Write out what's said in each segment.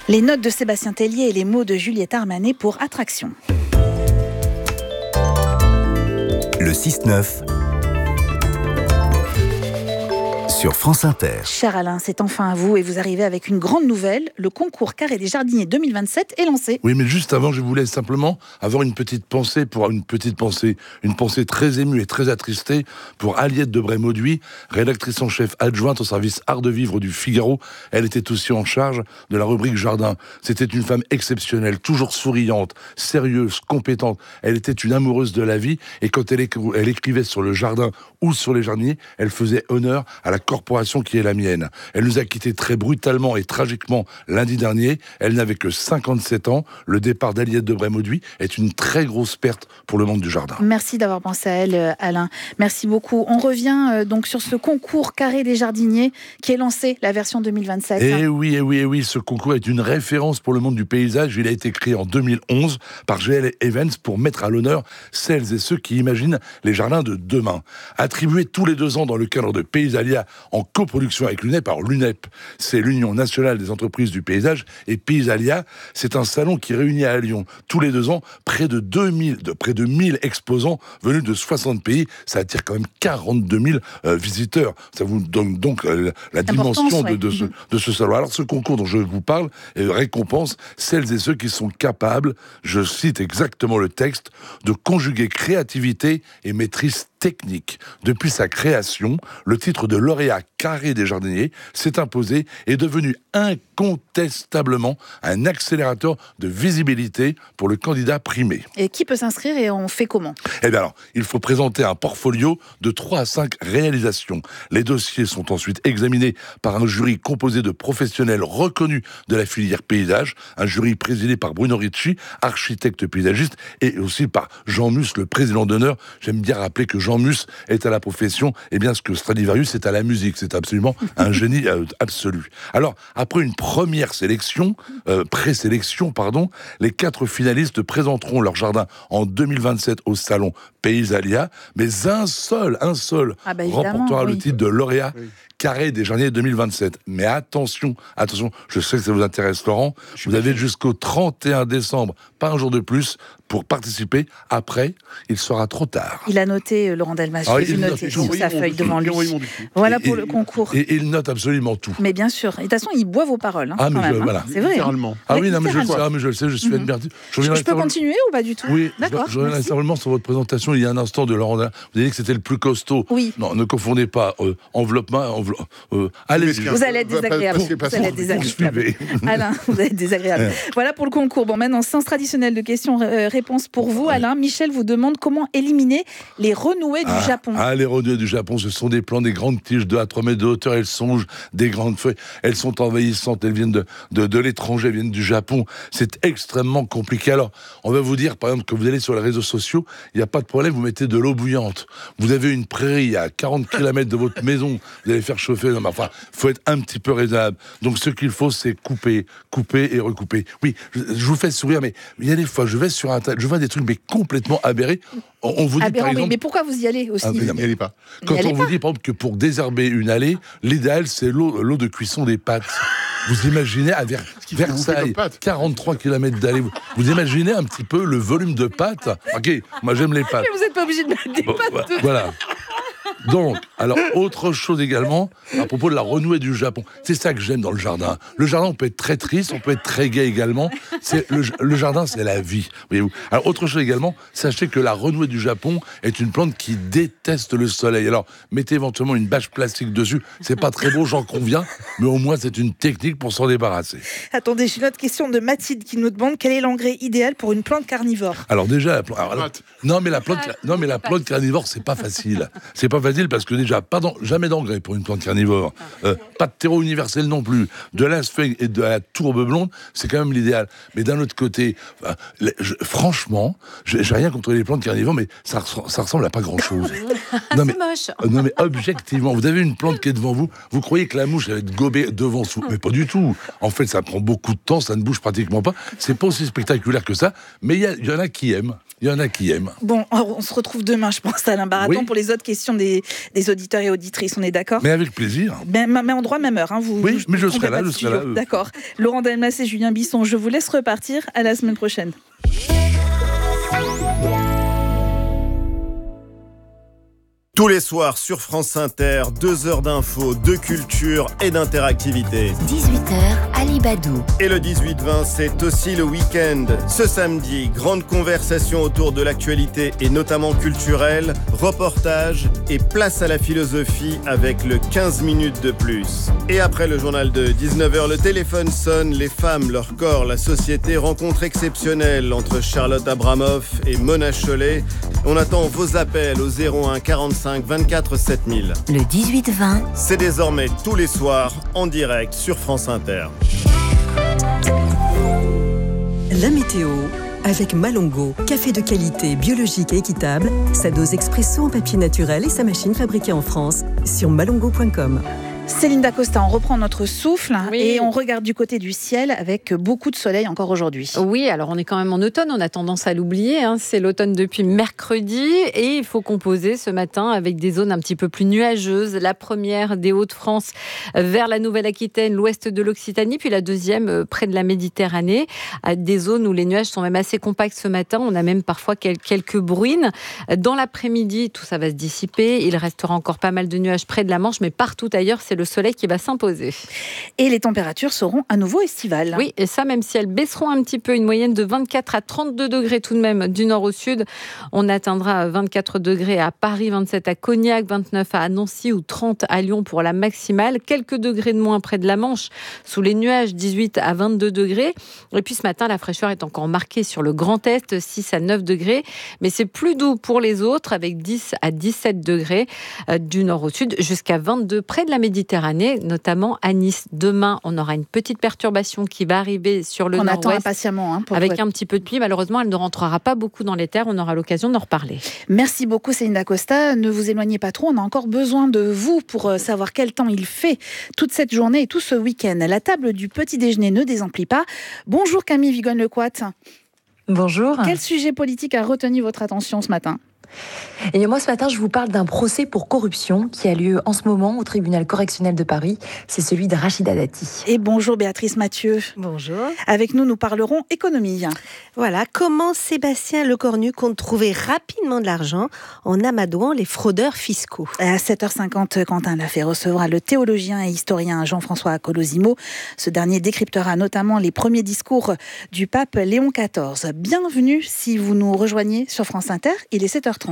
Les notes de Sébastien Tellier et les mots de Juliette Armanet pour Attraction. Le 6-9 sur France Inter. Cher Alain, c'est enfin à vous et vous arrivez avec une grande nouvelle. Le concours Carré des Jardiniers 2027 est lancé. Oui, mais juste avant, je voulais simplement avoir une pensée très émue et très attristée pour Aliette de Bray-Mauduit, rédactrice en chef adjointe au service Art de Vivre du Figaro. Elle était aussi en charge de la rubrique Jardin. C'était une femme exceptionnelle, toujours souriante, sérieuse, compétente. Elle était une amoureuse de la vie et quand elle écrivait sur le jardin ou sur les jardiniers, elle faisait honneur à la corporation qui est la mienne. Elle nous a quittés très brutalement et tragiquement lundi dernier. Elle n'avait que 57 ans. Le départ d'Aliette de Bray-Mauduit est une très grosse perte pour le monde du jardin. Merci d'avoir pensé à elle, Alain. Merci beaucoup. On revient donc sur ce concours Carré des Jardiniers qui est lancé, la version 2027. Eh oui, ce concours est une référence pour le monde du paysage. Il a été créé en 2011 par GL Evans pour mettre à l'honneur celles et ceux qui imaginent les jardins de demain. Attribué tous les 2 ans dans le cadre de Paysalia en coproduction avec l'UNEP. Alors l'UNEP, c'est l'Union nationale des entreprises du paysage, et Paysalia, c'est un salon qui réunit à Lyon tous les 2 ans près de 1000 exposants venus de 60 pays. Ça attire quand même 42 000 visiteurs. Ça vous donne donc la dimension de ce salon. Alors ce concours dont je vous parle récompense celles et ceux qui sont capables, je cite exactement le texte, de conjuguer créativité et maîtrise technique. Depuis sa création, le titre de lauréat Carré des Jardiniers s'est imposé et est devenu incontestablement un accélérateur de visibilité pour le candidat primé. Et qui peut s'inscrire et on fait comment ? Eh bien alors, il faut présenter un portfolio de 3 à 5 réalisations. Les dossiers sont ensuite examinés par un jury composé de professionnels reconnus de la filière paysage, un jury présidé par Bruno Ricci, architecte paysagiste, et aussi par Jean Mus, le président d'honneur. J'aime bien rappeler que Jean Mus est à la profession, ce que Stradivarius est à la musique. C'est absolument un génie absolu. Alors, après une première présélection, les 4 finalistes présenteront leur jardin en 2027 au salon Paysalia, mais un seul remportera le titre de lauréat Carré des Jardiniers 2027. Mais attention, je sais que ça vous intéresse, Laurent, vous avez jusqu'au 31 décembre, pas un jour de plus, pour participer. Après, il sera trop tard. Il a noté, Laurent Delmas, j'ai vu noter sur sa feuille devant lui. Voilà pour le concours. Et il note absolument tout. Mais bien sûr. Et de toute façon, il boit vos paroles. Voilà. C'est vrai. Littéralement. Je le sais, je suis admiratif. Je peux continuer ou pas du tout ? Oui, d'accord. Je reviens simplement sur votre présentation il y a un instant de Laurent. Vous avez dit que c'était le plus costaud. Oui. Non, ne confondez pas enveloppement. Allez-y. Vous allez être désagréable. Alain, vous allez être désagréable. Voilà pour le concours. Bon, maintenant, séance traditionnelle de questions-réponses pour vous, Alain. Michel vous demande comment éliminer les renouées du Japon. Les renouées du Japon, ce sont des plantes, des grandes tiges de 2 à 3 mètres de hauteur. Elles songent des grandes feuilles. Elles sont envahissantes. Elles viennent de l'étranger, elles viennent du Japon. C'est extrêmement compliqué. Alors, on va vous dire, par exemple, que vous allez sur les réseaux sociaux, il n'y a pas de problème, vous mettez de l'eau bouillante. Vous avez une prairie à 40 km de votre maison, vous allez faire chauffer. Il faut être un petit peu raisonnable. Donc, ce qu'il faut, c'est couper et recouper. Oui, je vous fais sourire, mais il y a des fois, je vais sur Internet, je vois des trucs mais complètement aberrés. On vous dit, par exemple, mais pourquoi vous y allez aussi ? N'y allez pas. Quand on vous dit, par exemple, que pour désherber une allée, l'idéal, c'est l'eau de cuisson des pâtes. Vous imaginez à Versailles, 43 km d'allée, vous imaginez un petit peu le volume de pâtes ? Ok, moi j'aime les pâtes. Mais vous n'êtes pas obligé de mettre des pâtes. Voilà. Donc, alors, autre chose également, à propos de la renouée du Japon. C'est ça que j'aime dans le jardin. Le jardin, on peut être très triste, on peut être très gai également. Le jardin, c'est la vie, voyez-vous. Alors, autre chose également, sachez que la renouée du Japon est une plante qui déteste le soleil. Alors, mettez éventuellement une bâche plastique dessus. C'est pas très beau, j'en conviens, mais au moins, c'est une technique pour s'en débarrasser. Attendez, j'ai une autre question de Mathilde qui nous demande quel est l'engrais idéal pour une plante carnivore. Alors déjà, la plante carnivore, c'est pas facile. C'est pas facile parce que déjà, jamais d'engrais pour une plante carnivore. Pas de terreau universel non plus. De l'asphène et de la tourbe blonde, c'est quand même l'idéal. Mais d'un autre côté, franchement, j'ai rien contre les plantes carnivores, mais ça ressemble à pas grand-chose. C'est moche. Non mais objectivement, vous avez une plante qui est devant vous, vous croyez que la mouche elle va être gobée devant vous, mais pas du tout. En fait, ça prend beaucoup de temps, ça ne bouge pratiquement pas. C'est pas aussi spectaculaire que ça, mais il y en a qui aiment. Il y en a qui aiment. Bon, on se retrouve demain, je pense, Alain Baraton, pour les autres questions des auditeurs et auditrices. On est d'accord ? Mais avec plaisir. Même endroit, même heure. Hein, oui, mais je serai là. D'accord. Laurent Delmas et Julien Bisson, je vous laisse repartir. À la semaine prochaine. Tous les soirs sur France Inter, 2 heures d'infos, de culture et d'interactivité. 18h, Ali Badou. Et le 18-20, c'est aussi le week-end. Ce samedi, grande conversation autour de l'actualité et notamment culturelle, reportage et place à la philosophie avec le 15 minutes de plus. Et après le journal de 19h, le téléphone sonne, les femmes, leur corps, la société, rencontre exceptionnelle entre Charlotte Abramoff et Mona Chollet. On attend vos appels au 01 45 24 7000. Le 18-20, c'est désormais tous les soirs en direct sur France Inter. La météo avec Malongo, café de qualité biologique et équitable, sa dose expresso en papier naturel et sa machine fabriquée en France sur malongo.com. Céline Dacosta, on reprend notre souffle et on regarde du côté du ciel avec beaucoup de soleil encore aujourd'hui. Oui, alors on est quand même en automne, on a tendance à l'oublier, c'est l'automne depuis mercredi et il faut composer ce matin avec des zones un petit peu plus nuageuses. La première des Hauts-de-France vers la Nouvelle-Aquitaine, l'ouest de l'Occitanie, puis la deuxième près de la Méditerranée, des zones où les nuages sont même assez compacts ce matin, on a même parfois quelques bruines. Dans l'après-midi, tout ça va se dissiper, il restera encore pas mal de nuages près de la Manche, mais partout ailleurs, c'est le soleil qui va s'imposer. Et les températures seront à nouveau estivales. Oui, et ça, même si elles baisseront un petit peu, une moyenne de 24 à 32 degrés tout de même du nord au sud. On atteindra 24 degrés à Paris, 27 à Cognac, 29 à Nancy ou 30 à Lyon pour la maximale. Quelques degrés de moins près de la Manche, sous les nuages, 18 à 22 degrés. Et puis ce matin, la fraîcheur est encore marquée sur le Grand Est, 6 à 9 degrés. Mais c'est plus doux pour les autres, avec 10 à 17 degrés du nord au sud, jusqu'à 22 près de la Méditerranée, notamment à Nice. Demain, on aura une petite perturbation qui va arriver sur le nord-ouest. On attend impatiemment. Avec un petit peu de pluie. Malheureusement, elle ne rentrera pas beaucoup dans les terres. On aura l'occasion d'en reparler. Merci beaucoup, Céline Dacosta. Ne vous éloignez pas trop. On a encore besoin de vous pour savoir quel temps il fait toute cette journée et tout ce week-end. La table du petit déjeuner ne désemplit pas. Bonjour Camille Vigogne-Lecoat. Bonjour. Quel sujet politique a retenu votre attention ce matin ? Et moi, ce matin, je vous parle d'un procès pour corruption qui a lieu en ce moment au tribunal correctionnel de Paris. C'est celui de Rachida Dati. Et bonjour Béatrice Mathieu. Bonjour. Avec nous parlerons économie. Voilà, comment Sébastien Lecornu compte trouver rapidement de l'argent en amadouant les fraudeurs fiscaux. À 7h50, Quentin Lafay recevra le théologien et historien Jean-François Colosimo. Ce dernier décryptera notamment les premiers discours du pape Léon XIV. Bienvenue si vous nous rejoignez sur France Inter. Il est 7h30.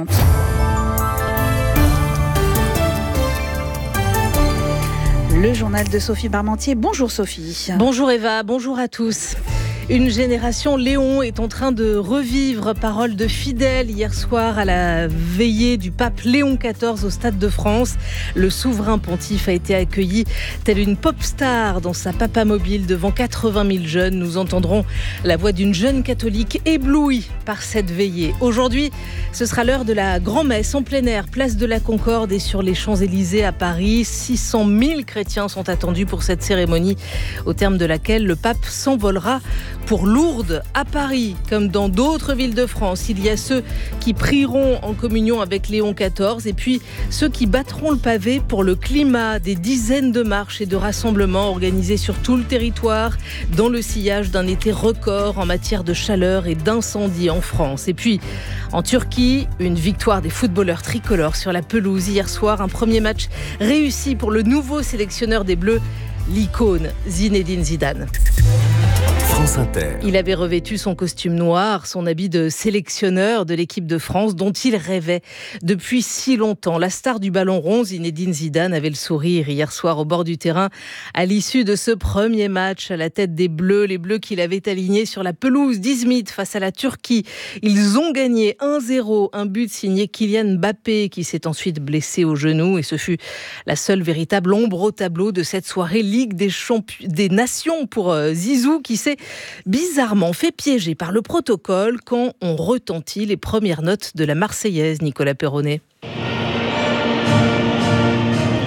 Le journal de Sophie Parmentier. Bonjour Sophie. Bonjour Eva, bonjour à tous. Une génération Léon est en train de revivre, parole de fidèles hier soir à la veillée du pape Léon XIV au Stade de France. Le souverain pontife a été accueilli tel une pop star dans sa papamobile devant 80 000 jeunes. Nous entendrons la voix d'une jeune catholique éblouie par cette veillée. Aujourd'hui, ce sera l'heure de la grand-messe en plein air, place de la Concorde et sur les Champs-Élysées à Paris. 600 000 chrétiens sont attendus pour cette cérémonie, au terme de laquelle le pape s'envolera pour Lourdes, à Paris, comme dans d'autres villes de France. Il y a ceux qui prieront en communion avec Léon XIV et puis ceux qui battront le pavé pour le climat. Des dizaines de marches et de rassemblements organisés sur tout le territoire dans le sillage d'un été record en matière de chaleur et d'incendie en France. Et puis, en Turquie, une victoire des footballeurs tricolores sur la pelouse hier soir. Un premier match réussi pour le nouveau sélectionneur des Bleus, l'icône Zinedine Zidane. France Inter. Il avait revêtu son costume noir, son habit de sélectionneur de l'équipe de France dont il rêvait depuis si longtemps. La star du ballon rond, Zinedine Zidane, avait le sourire hier soir au bord du terrain à l'issue de ce premier match à la tête des Bleus. Les Bleus qu'il avait alignés sur la pelouse d'Izmit face à la Turquie. Ils ont gagné 1-0, un but signé Kylian Mbappé qui s'est ensuite blessé au genou et ce fut la seule véritable ombre au tableau de cette soirée Ligue des Nations pour Zizou qui s'est bizarrement fait piéger par le protocole quand on retentit les premières notes de la Marseillaise, Nicolas Perronnet. Le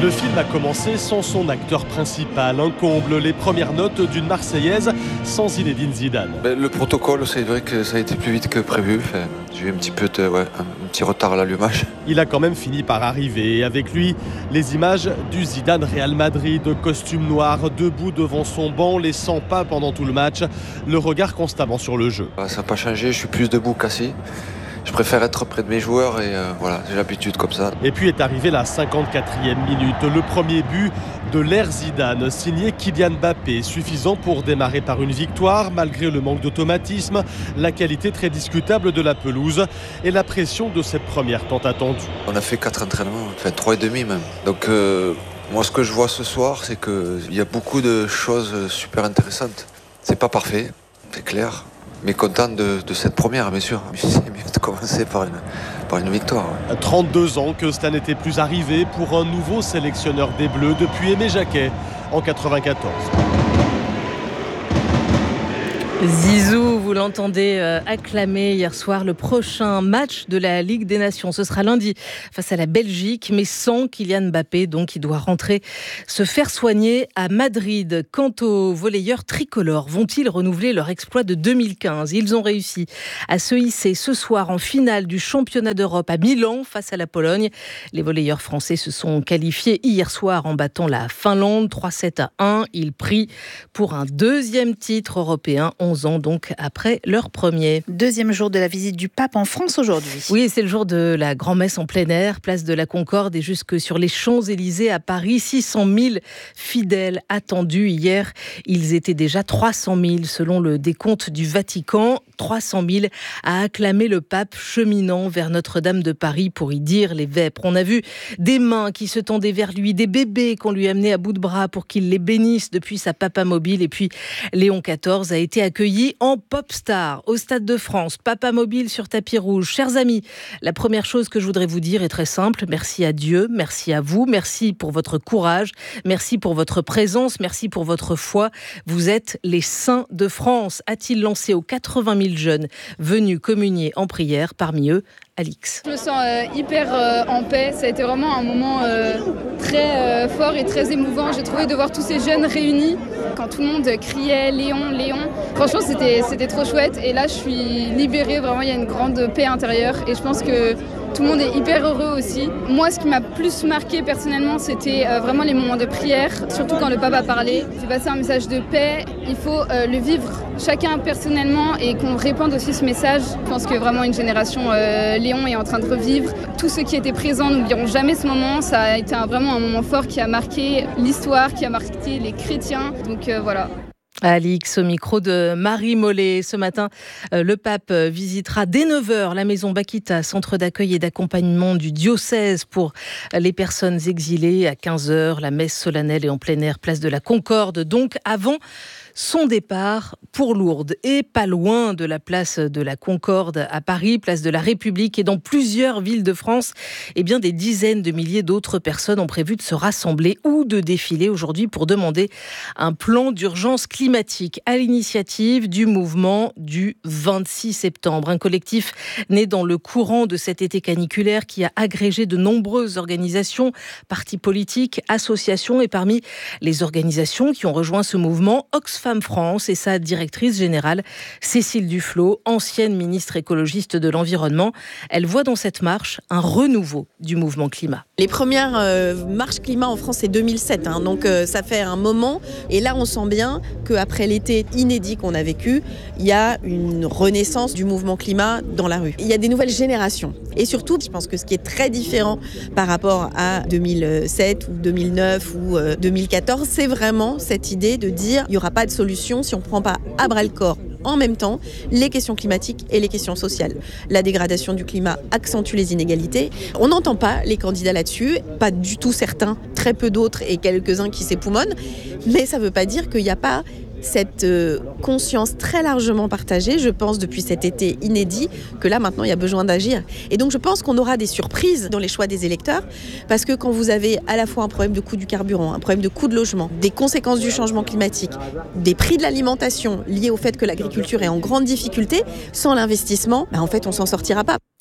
Le film a commencé sans son acteur principal, un comble, les premières notes d'une Marseillaise sans Zinedine Zidane. Le protocole, c'est vrai que ça a été plus vite que prévu. J'ai eu un petit retard à l'allumage. Il a quand même fini par arriver. Et avec lui, les images du Zidane Real Madrid, costume noir, debout devant son banc, les 100 pas pendant tout le match, le regard constamment sur le jeu. Ça n'a pas changé, je suis plus debout qu'assis. Je préfère être près de mes joueurs et j'ai l'habitude comme ça. Et puis est arrivée la 54e minute, le premier but de l'ère Zidane, signé Kylian Mbappé, suffisant pour démarrer par une victoire, malgré le manque d'automatisme, la qualité très discutable de la pelouse et la pression de cette première tant attendue. On a fait 4 entraînements, 3 et demi même. Donc moi ce que je vois ce soir, c'est qu'il y a beaucoup de choses super intéressantes. C'est pas parfait, c'est clair. Mais content de cette première, bien sûr. C'est mieux de commencer par une victoire. 32 ans que cela n'était plus arrivé pour un nouveau sélectionneur des Bleus depuis Aimé Jacquet en 94. Zizou, vous l'entendez acclamer hier soir le prochain match de la Ligue des Nations. Ce sera lundi face à la Belgique, mais sans Kylian Mbappé, donc il doit rentrer se faire soigner à Madrid. Quant aux volleyeurs tricolores, vont-ils renouveler leur exploit de 2015 ? Ils ont réussi à se hisser ce soir en finale du championnat d'Europe à Milan face à la Pologne. Les volleyeurs français se sont qualifiés hier soir en battant la Finlande 3-7-1. Ils prient pour un deuxième titre européen, 11 ans donc après leur premier. Deuxième jour de la visite du pape en France aujourd'hui. Oui, c'est le jour de la grand-messe en plein air, place de la Concorde et jusque sur les Champs-Élysées à Paris. 600 000 fidèles attendus hier. Ils étaient déjà 300 000 selon le décompte du Vatican. 300 000 à acclamer le pape cheminant vers Notre-Dame de Paris pour y dire les vêpres. On a vu des mains qui se tendaient vers lui, des bébés qu'on lui amenait à bout de bras pour qu'il les bénisse depuis sa Papamobile. Et puis Léon XIV a été accueilli en pop star au Stade de France. Papamobile sur tapis rouge. Chers amis, la première chose que je voudrais vous dire est très simple. Merci à Dieu, merci à vous, merci pour votre courage, merci pour votre présence, merci pour votre foi. Vous êtes les saints de France, a-t-il lancé aux 80 000 jeunes venus communier en prière, parmi eux Alix. Je me sens hyper en paix. Ça a été vraiment un moment très fort et très émouvant. J'ai trouvé de voir tous ces jeunes réunis. Quand tout le monde criait Léon, Léon. Franchement, c'était trop chouette. Et là, je suis libérée. Vraiment, il y a une grande paix intérieure. Et je pense que tout le monde est hyper heureux aussi. Moi, ce qui m'a plus marqué personnellement, c'était vraiment les moments de prière. Surtout quand le pape a parlé. Il fait passer un message de paix. Il faut le vivre chacun personnellement et qu'on répande aussi ce message. Je pense que vraiment une génération Léon est en train de revivre. Tous ceux qui étaient présents n'oublieront jamais ce moment. Ça a été vraiment un moment fort qui a marqué l'histoire, qui a marqué les chrétiens. Donc voilà. Alix, au micro de Marie Mollet. Ce matin, le pape visitera dès 9h la maison Bakita, centre d'accueil et d'accompagnement du diocèse pour les personnes exilées. À 15h, la messe solennelle est en plein air, place de la Concorde. Donc avant son départ pour Lourdes et pas loin de la place de la Concorde à Paris, place de la République et dans plusieurs villes de France, eh bien des dizaines de milliers d'autres personnes ont prévu de se rassembler ou de défiler aujourd'hui pour demander un plan d'urgence climatique à l'initiative du mouvement du 26 septembre. Un collectif né dans le courant de cet été caniculaire qui a agrégé de nombreuses organisations, partis politiques, associations et parmi les organisations qui ont rejoint ce mouvement, Oxfam France et sa directrice générale, Cécile Duflot, ancienne ministre écologiste de l'Environnement. Elle voit dans cette marche un renouveau du mouvement climat. Les premières marches climat en France, c'est 2007, donc ça fait un moment. Et là, on sent bien qu'après l'été inédit qu'on a vécu, il y a une renaissance du mouvement climat dans la rue. Il y a des nouvelles générations. Et surtout, je pense que ce qui est très différent par rapport à 2007 ou 2009 ou 2014, c'est vraiment cette idée de dire il n'y aura pas de solution si on ne prend pas à bras-le-corps en même temps les questions climatiques et les questions sociales. La dégradation du climat accentue les inégalités. On n'entend pas les candidats là-dessus, pas du tout certains, très peu d'autres et quelques-uns qui s'époumonnent, mais ça ne veut pas dire qu'il n'y a pas cette conscience très largement partagée, je pense depuis cet été inédit, que là maintenant il y a besoin d'agir. Et donc je pense qu'on aura des surprises dans les choix des électeurs, parce que quand vous avez à la fois un problème de coût du carburant, un problème de coût de logement, des conséquences du changement climatique, des prix de l'alimentation liés au fait que l'agriculture est en grande difficulté, sans l'investissement, en fait on s'en sortira pas.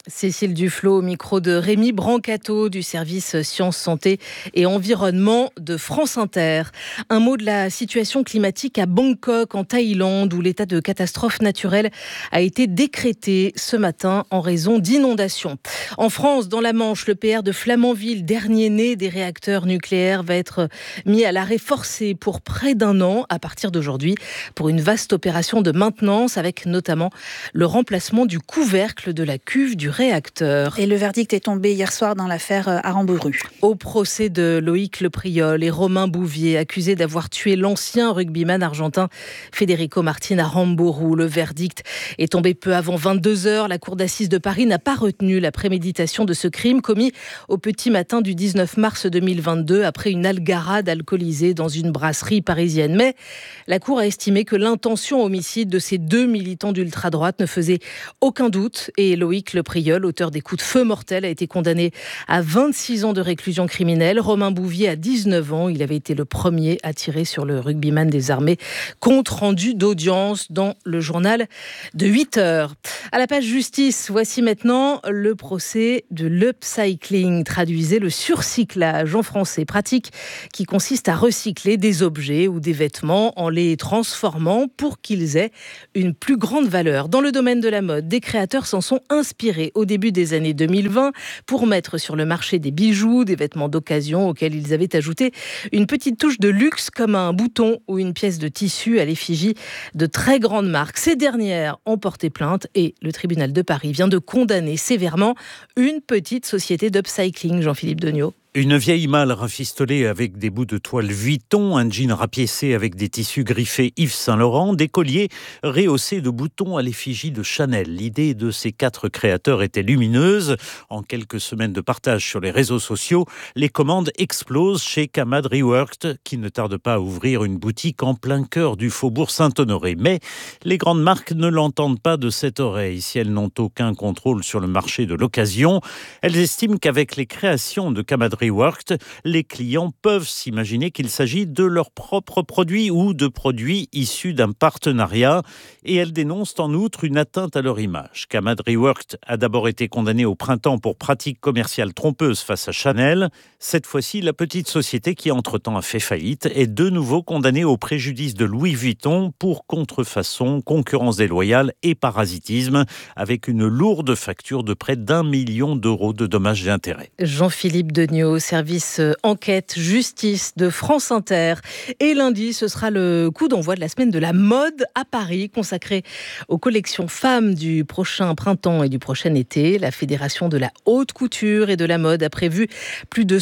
Cécile Duflot au micro de Rémi Brancato du service Sciences, Santé et Environnement de France Inter. Un mot de la situation climatique à Bangkok, en Thaïlande, où l'état de catastrophe naturelle a été décrété ce matin en raison d'inondations. En France, dans la Manche, le PR de Flamanville, dernier né des réacteurs nucléaires, va être mis à l'arrêt forcé pour près d'un an à partir d'aujourd'hui pour une vaste opération de maintenance avec notamment le remplacement du couvercle de la cuve du réacteur. Et le verdict est tombé hier soir dans l'affaire Aramburu. Au procès de Loïc Lepriol et Romain Bouvier, accusés d'avoir tué l'ancien rugbyman argentin Federico Martin Aramburu. Le verdict est tombé peu avant 22h. La cour d'assises de Paris n'a pas retenu la préméditation de ce crime commis au petit matin du 19 mars 2022 après une algarade alcoolisée dans une brasserie parisienne. Mais la cour a estimé que l'intention homicide de ces deux militants d'ultra-droite ne faisait aucun doute et Loïc Lepriol, auteur des coups de feu mortels, a été condamné à 26 ans de réclusion criminelle. Romain Bouvier a 19 ans. Il avait été le premier à tirer sur le rugbyman des armées. Compte rendu d'audience dans le journal de 8h. À la page justice, voici maintenant le procès de l'upcycling. Traduisez le surcyclage en français. Pratique qui consiste à recycler des objets ou des vêtements en les transformant pour qu'ils aient une plus grande valeur. Dans le domaine de la mode, des créateurs s'en sont inspirés au début des années 2020 pour mettre sur le marché des bijoux, des vêtements d'occasion auxquels ils avaient ajouté une petite touche de luxe comme un bouton ou une pièce de tissu à l'effigie de très grandes marques. Ces dernières ont porté plainte et le tribunal de Paris vient de condamner sévèrement une petite société d'upcycling, Jean-Philippe Degnaud. Une vieille malle rafistolée avec des bouts de toile Vuitton, un jean rapiécé avec des tissus griffés Yves Saint-Laurent, des colliers rehaussés de boutons à l'effigie de Chanel. L'idée de ces 4 créateurs était lumineuse. En quelques semaines de partage sur les réseaux sociaux, les commandes explosent chez Kamad Reworked, qui ne tarde pas à ouvrir une boutique en plein cœur du faubourg Saint-Honoré. Mais les grandes marques ne l'entendent pas de cette oreille. Si elles n'ont aucun contrôle sur le marché de l'occasion, elles estiment qu'avec les créations de Kamad Reworked, les clients peuvent s'imaginer qu'il s'agit de leurs propres produits ou de produits issus d'un partenariat et elles dénoncent en outre une atteinte à leur image. Kamad Reworked a d'abord été condamné au printemps pour pratiques commerciales trompeuses face à Chanel. Cette fois-ci, la petite société qui entre-temps a fait faillite est de nouveau condamnée au préjudice de Louis Vuitton pour contrefaçon, concurrence déloyale et parasitisme avec une lourde facture de près d'1 million d'euros de dommages et intérêts. Jean-Philippe Degnaud, service enquête justice de France Inter. Et lundi, ce sera le coup d'envoi de la semaine de la mode à Paris, consacrée aux collections femmes du prochain printemps et du prochain été. La Fédération de la haute couture et de la mode a prévu plus de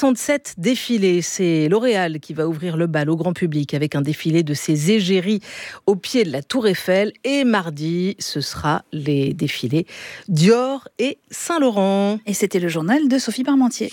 67 défilés. C'est L'Oréal qui va ouvrir le bal au grand public avec un défilé de ses égéries au pied de la Tour Eiffel. Et mardi, ce sera les défilés Dior et Saint-Laurent. Et c'était le journal de Sophie Parmentier.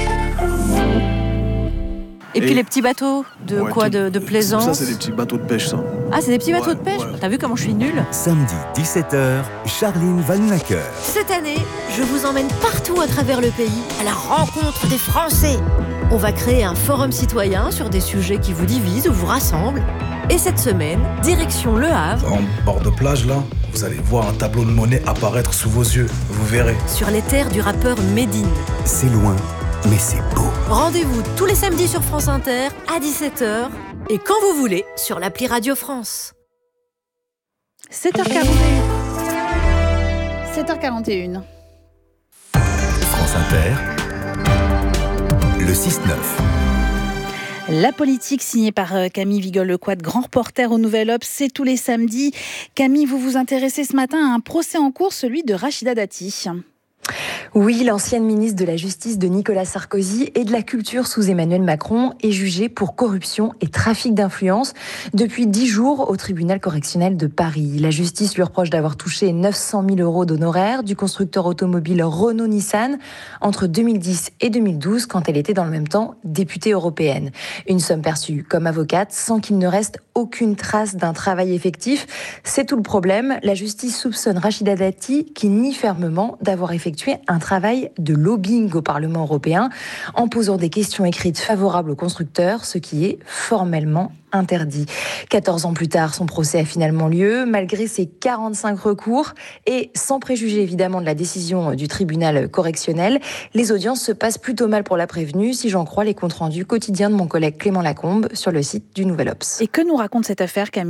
Et puis les petits bateaux de plaisance. Ça, c'est des petits bateaux de pêche, ça. Ah, c'est des petits bateaux de pêche. T'as vu comment je suis nulle? Samedi 17h, Charline Vanhoenacker. Cette année, je vous emmène partout à travers le pays, à la rencontre des Français. On va créer un forum citoyen sur des sujets qui vous divisent ou vous rassemblent. Et cette semaine, direction Le Havre. En bord de plage, là, vous allez voir un tableau de monnaie apparaître sous vos yeux. Vous verrez. Sur les terres du rappeur Médine. C'est loin, mais c'est beau. Rendez-vous tous les samedis sur France Inter à 17h et quand vous voulez sur l'appli Radio France. 7h41. 7h41. France Inter, le 6-9. La politique signée par Camille Vigol-Lequat, grand reporter au Nouvel Obs, c'est tous les samedis. Camille, vous vous intéressez ce matin à un procès en cours, celui de Rachida Dati. Oui, l'ancienne ministre de la Justice de Nicolas Sarkozy et de la Culture sous Emmanuel Macron est jugée pour corruption et trafic d'influence depuis 10 jours au tribunal correctionnel de Paris. La justice lui reproche d'avoir touché 900 000 euros d'honoraires du constructeur automobile Renault-Nissan entre 2010 et 2012 quand elle était dans le même temps députée européenne. Une somme perçue comme avocate sans qu'il ne reste aucune trace d'un travail effectif. C'est tout le problème. La justice soupçonne Rachida Dati qui nie fermement d'avoir effectué un travail de lobbying au Parlement européen en posant des questions écrites favorables aux constructeurs, ce qui est formellement interdit. 14 ans plus tard, son procès a finalement lieu, malgré ses 45 recours et sans préjuger évidemment de la décision du tribunal correctionnel. Les audiences se passent plutôt mal pour la prévenue, si j'en crois les comptes rendus quotidiens de mon collègue Clément Lacombe sur le site du Nouvel Obs. Et que nous raconte cette affaire, Camille ?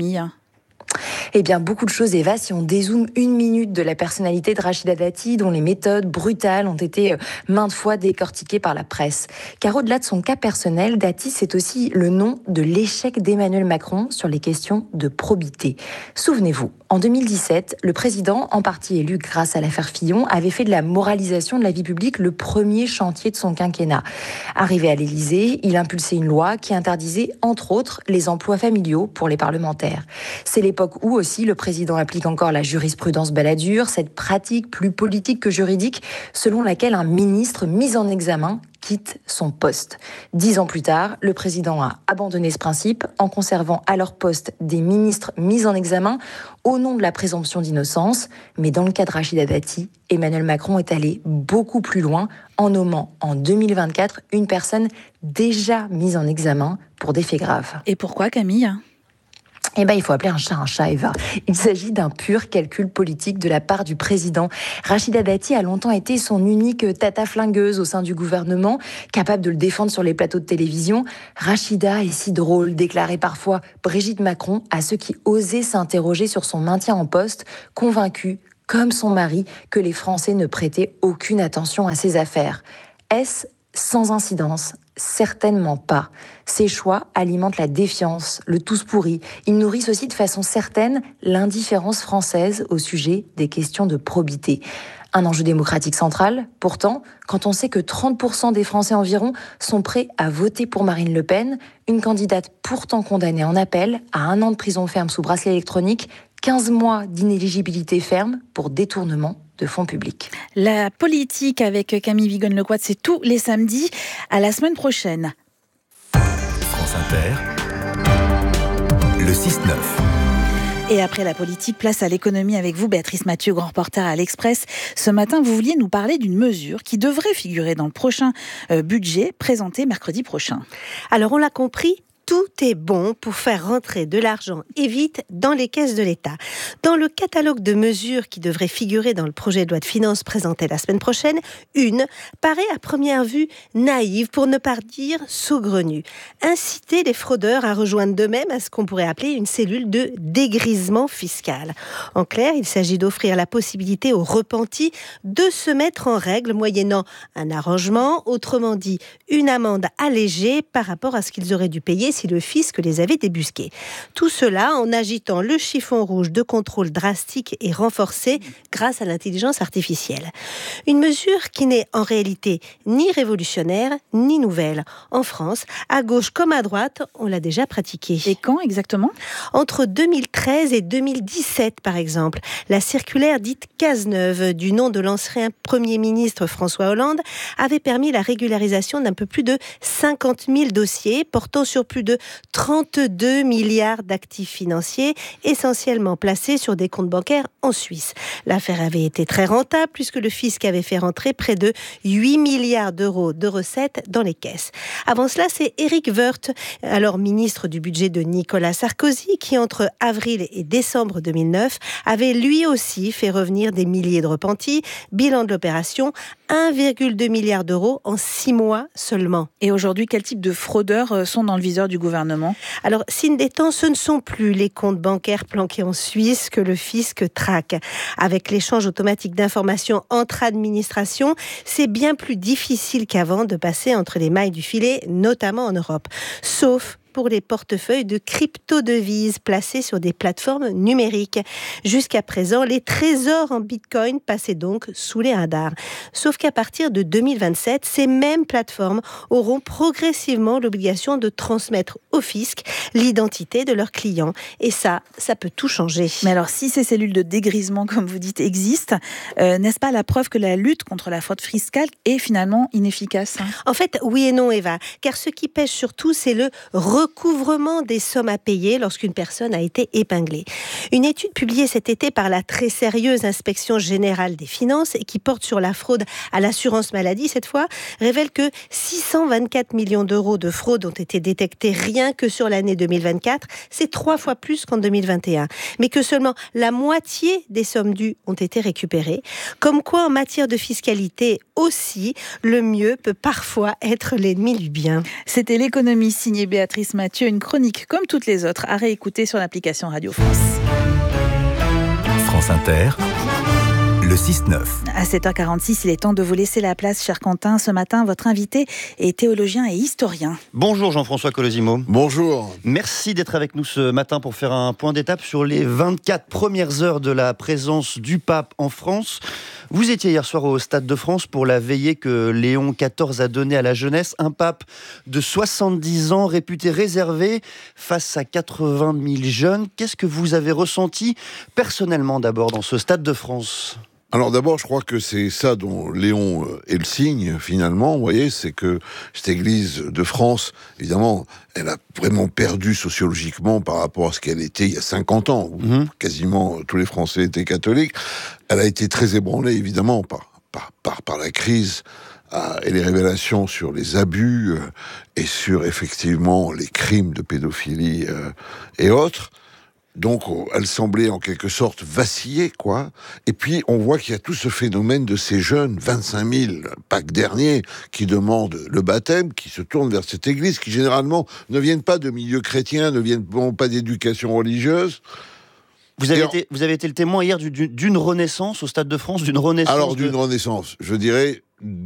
Eh bien, beaucoup de choses, Eva, si on dézoome une minute de la personnalité de Rachida Dati, dont les méthodes brutales ont été maintes fois décortiquées par la presse. Car au-delà de son cas personnel, Dati, c'est aussi le nom de l'échec d'Emmanuel Macron sur les questions de probité. Souvenez-vous, en 2017, le président, en partie élu grâce à l'affaire Fillon, avait fait de la moralisation de la vie publique le premier chantier de son quinquennat. Arrivé à l'Élysée, il impulsait une loi qui interdisait, entre autres, les emplois familiaux pour les parlementaires. C'est l'époque où aussi le président applique encore la jurisprudence Balladur, cette pratique plus politique que juridique, selon laquelle un ministre mis en examen quitte son poste. 10 ans plus tard, le président a abandonné ce principe en conservant à leur poste des ministres mis en examen au nom de la présomption d'innocence. Mais dans le cas de Rachida Dati, Emmanuel Macron est allé beaucoup plus loin en nommant en 2024 une personne déjà mise en examen pour des faits graves. Et pourquoi, Camille ? Eh bien, il faut appeler un chat, Eva. Il s'agit d'un pur calcul politique de la part du président. Rachida Dati a longtemps été son unique tata flingueuse au sein du gouvernement, capable de le défendre sur les plateaux de télévision. Rachida est si drôle, déclarait parfois Brigitte Macron à ceux qui osaient s'interroger sur son maintien en poste, convaincus, comme son mari, que les Français ne prêtaient aucune attention à ses affaires. Est-ce sans incidence ? Certainement pas. Ces choix alimentent la défiance, le tous pourri. Ils nourrissent aussi de façon certaine l'indifférence française au sujet des questions de probité. Un enjeu démocratique central, pourtant, quand on sait que 30% des Français environ sont prêts à voter pour Marine Le Pen, une candidate pourtant condamnée en appel à 1 an de prison ferme sous bracelet électronique, 15 mois d'inéligibilité ferme pour détournement de fonds publics. La politique avec Camille Vigonne-Lequat, c'est tous les samedis. À la semaine prochaine. France Inter, le 6-9. Et après la politique, place à l'économie avec vous, Béatrice Mathieu, grand reporter à l'Express. Ce matin, vous vouliez nous parler d'une mesure qui devrait figurer dans le prochain budget présenté mercredi prochain. Alors, on l'a compris, tout est bon pour faire rentrer de l'argent et vite dans les caisses de l'État. Dans le catalogue de mesures qui devraient figurer dans le projet de loi de finances présenté la semaine prochaine, une paraît à première vue naïve, pour ne pas dire saugrenue. Inciter les fraudeurs à rejoindre d'eux-mêmes à ce qu'on pourrait appeler une cellule de dégrisement fiscal. En clair, il s'agit d'offrir la possibilité aux repentis de se mettre en règle moyennant un arrangement, autrement dit une amende allégée par rapport à ce qu'ils auraient dû payer si le fisc les avait débusqués. Tout cela en agitant le chiffon rouge de contrôle drastique et renforcé grâce à l'intelligence artificielle. Une mesure qui n'est en réalité ni révolutionnaire ni nouvelle. En France, à gauche comme à droite, on l'a déjà pratiquée. Et quand exactement ? Entre 2013 et 2017 par exemple. La circulaire dite Cazeneuve, du nom de l'ancien Premier ministre François Hollande, avait permis la régularisation d'un peu plus de 50 000 dossiers portant sur plus de 32 milliards d'actifs financiers, essentiellement placés sur des comptes bancaires en Suisse. L'affaire avait été très rentable puisque le fisc avait fait rentrer près de 8 milliards d'euros de recettes dans les caisses. Avant cela, c'est Éric Woerth, alors ministre du budget de Nicolas Sarkozy, qui entre avril et décembre 2009 avait lui aussi fait revenir des milliers de repentis. Bilan de l'opération, 1,2 milliard d'euros en 6 mois seulement. Et aujourd'hui, quel type de fraudeurs sont dans le viseur du gouvernement ? Alors, signe des temps, ce ne sont plus les comptes bancaires planqués en Suisse que le fisc traque. Avec l'échange automatique d'informations entre administrations, c'est bien plus difficile qu'avant de passer entre les mailles du filet, notamment en Europe. Sauf pour les portefeuilles de crypto-devises placés sur des plateformes numériques. Jusqu'à présent, les trésors en bitcoin passaient donc sous les radars. Sauf qu'à partir de 2027, ces mêmes plateformes auront progressivement l'obligation de transmettre au fisc l'identité de leurs clients. Et ça peut tout changer. Mais alors, si ces cellules de dégrisement, comme vous dites, existent, n'est-ce pas la preuve que la lutte contre la fraude fiscale est finalement inefficace ? En fait, oui et non, Eva. Car ce qui pêche surtout, c'est le recours recouvrement des sommes à payer lorsqu'une personne a été épinglée. Une étude publiée cet été par la très sérieuse Inspection générale des finances et qui porte sur la fraude à l'assurance maladie cette fois, révèle que 624 millions d'euros de fraude ont été détectés rien que sur l'année 2024. C'est 3 fois plus qu'en 2021. Mais que seulement la moitié des sommes dues ont été récupérées. Comme quoi, en matière de fiscalité aussi, le mieux peut parfois être l'ennemi du bien. C'était l'économie signée Béatrice Mathieu, une chronique comme toutes les autres à réécouter sur l'application Radio France. France Inter, le 6-9. À 7h46, il est temps de vous laisser la place, cher Quentin. Ce matin, votre invité est théologien et historien. Bonjour Jean-François Colosimo. Bonjour. Merci d'être avec nous ce matin pour faire un point d'étape sur les 24 premières heures de la présence du pape en France. Vous étiez hier soir au Stade de France pour la veillée que Léon XIV a donnée à la jeunesse. Un pape de 70 ans, réputé réservé face à 80 000 jeunes. Qu'est-ce que vous avez ressenti personnellement d'abord dans ce Stade de France ? Alors d'abord, je crois que c'est ça dont Léon est le signe, finalement, vous voyez, c'est que cette Église de France, évidemment, elle a vraiment perdu sociologiquement par rapport à ce qu'elle était il y a 50 ans, où quasiment tous les Français étaient catholiques. Elle a été très ébranlée, évidemment, par la crise et les révélations sur les abus et sur, effectivement, les crimes de pédophilie et autres. Donc, elle semblait en quelque sorte vaciller, quoi. Et puis, on voit qu'il y a tout ce phénomène de ces jeunes, 25 000, Pâques dernier, qui demandent le baptême, qui se tournent vers cette église, qui généralement ne viennent pas de milieux chrétiens, ne viennent pas d'éducation religieuse. Vous avez été le témoin hier d'une renaissance au Stade de France, d'une renaissance. Alors, d'une renaissance, je dirais